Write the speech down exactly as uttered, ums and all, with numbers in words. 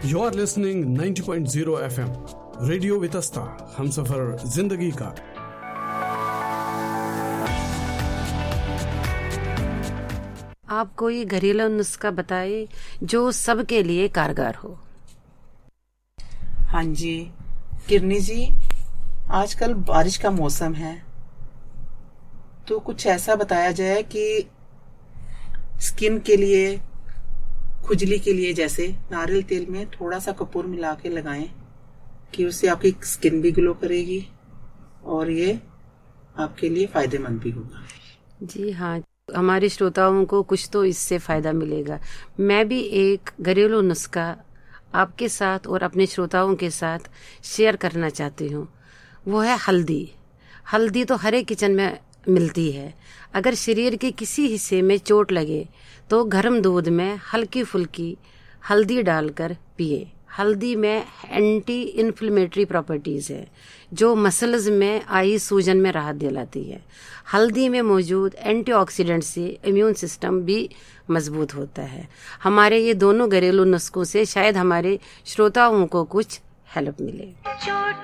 You are listening ninety point zero F M radio Vitasta, Humsafar जिंदगी का। आप कोई घरेलू नुस्खा बताइए जो सबके लिए कारगर हो। हाँ जी किरनी जी, आजकल बारिश का मौसम है, तो कुछ ऐसा बताया जाए कि स्किन के लिए, खुजली के लिए, जैसे नारियल तेल में थोड़ा सा कपूर मिला के लगाएं कि उससे आपकी स्किन भी ग्लो करेगी और ये आपके लिए फायदेमंद भी होगा। जी हाँ, हमारे श्रोताओं को कुछ तो इससे फायदा मिलेगा। मैं भी एक घरेलू नुस्खा आपके साथ और अपने श्रोताओं के साथ शेयर करना चाहती हूँ। वो है हल्दी। हल्दी तो हर एक किचन में मिलती है। अगर शरीर के किसी हिस्से में चोट लगे तो गर्म दूध में हल्की फुल्की हल्दी डालकर पिए। हल्दी में एंटी इन्फ्लेमेटरी प्रॉपर्टीज है जो मसल्स में आई सूजन में राहत दिलाती है। हल्दी में मौजूद एंटीऑक्सीडेंट से इम्यून सिस्टम भी मजबूत होता है। हमारे ये दोनों घरेलू नुस्खों से शायद हमारे श्रोताओं को कुछ हेल्प मिले।